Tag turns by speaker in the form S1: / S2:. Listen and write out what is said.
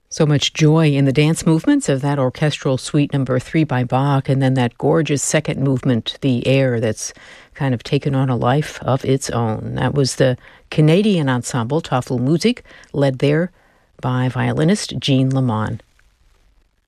S1: So much joy in the dance movements of that orchestral suite number 3 by Bach, and then that gorgeous second movement, the air that's kind of taken on a life of its own. That was the Canadian ensemble Tafelmusik, led there by violinist Jean Lamont.